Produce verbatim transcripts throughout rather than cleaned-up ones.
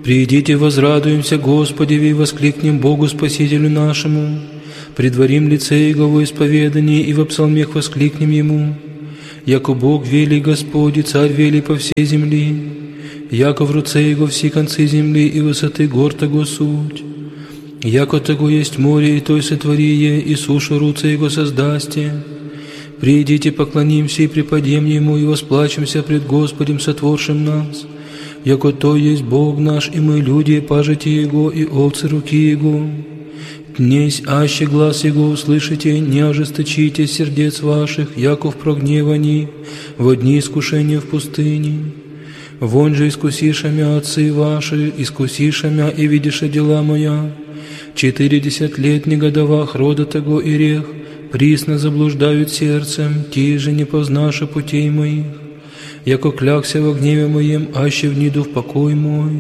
Придите, возрадуемся Господи, и воскликнем Богу Спасителю нашему. Предварим лице Его во исповедании, и во псалмех воскликнем Ему. Яко Бог вели Господи, Царь вели по всей земли, яко в руце Его все концы земли, и высоты гор Того суть. Яко Того есть море, и той сотворие, и сушу руце Его создасте. Придите, поклонимся и преподем Ему, и восплачемся пред Господем, сотворшим нас. Яко То есть Бог наш, и мы люди, пажити Его, и овцы руки Его. Днесь аще глаз Его услышите, не ожесточите сердец ваших, яко в прогневании, во дни искушения в пустыне. Вон же искусиша мя отцы ваши, искусиша мя и видиша дела моя. Четыредесят лет негодовах рода того и рех, присно заблуждают сердцем, ти же не познаша путей моих. Яко клякся во гневе моем, аще вниду в покой мой.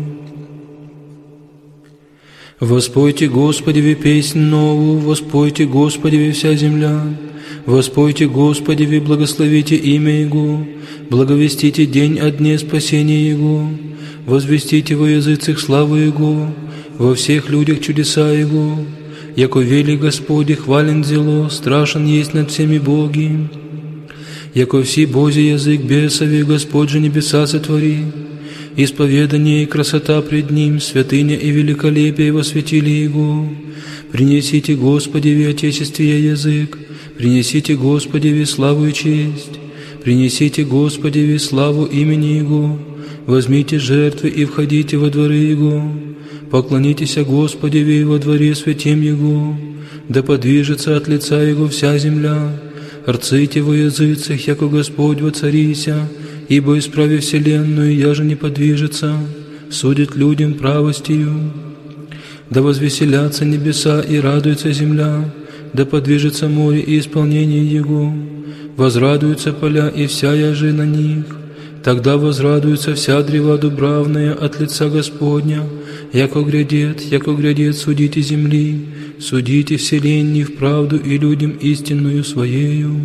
Воспойте Господеве песнь новую, воспойте Господеве вся земля, воспойте Господеве, благословите имя Его, благовестите день о дне спасения Его, возвестите во языцах славу Его, во всех людях чудеса Его, яко вели Господи, хвален зело, страшен есть над всеми боги, яко все Божий язык бесови, Господь же небеса сотвори. Исповедание и красота пред Ним, святыня и великолепие восветили Его. Принесите Господеве Отечествия язык, принесите Господеве славу и честь, принесите Господеве славу имени Его, возьмите жертвы и входите во дворы Его, поклонитесь Господеве во дворе святем Его, да подвижется от лица Его вся земля, рците во языцах, яко Господь воцарися, ибо исправи вселенную, я же не подвижется, судит людям правостью. Да возвеселятся небеса и радуется земля, да подвижется море и исполнение его, возрадуются поля и вся яжи на них. Тогда возрадуется вся древа дубравная от лица Господня, яко грядет, яко грядет, судите земли, судите вселенной в правду и людям истинную своею.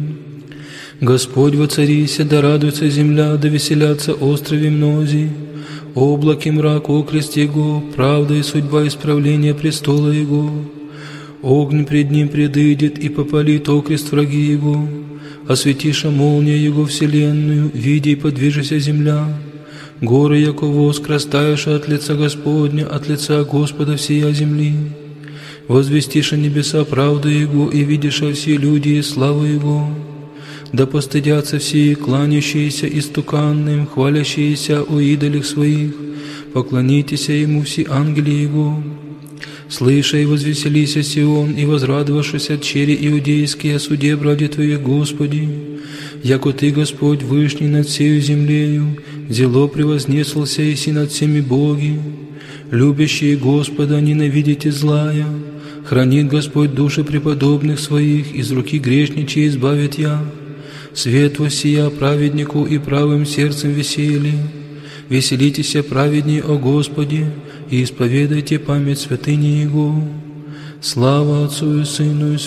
Господь воцарися, да радуется земля, да веселятся острови мнози. Облаки мрак окрест Его, правда и судьба исправления престола Его. Огонь пред Ним предыдет и попалит окрест враги Его. Осветиша молния Его вселенную, види и подвижися земля. Горы, яко воск, растаешь от лица Господня, от лица Господа всея земли. Возвестиша небеса правду Его, и видиша все люди и славу Его. Да постыдятся все, кланящиеся истуканным, хвалящиеся о идолях своих, поклонитесь Ему все ангели Его. Слыша и возвеселися Сион, и возрадовавшись чери иудейские о суде браде Твоих, Господи, яко Ты, Господь, вышний над всею землею, зело превознеслся и си над всеми боги. Любящие Господа, ненавидите злая, хранит Господь души преподобных своих, из руки грешничей избавит я. Свет воссия праведнику и правым сердцем весели. Веселитесь, праведней, о Господе, и исповедайте память святыни Его. Слава Отцу и Сыну и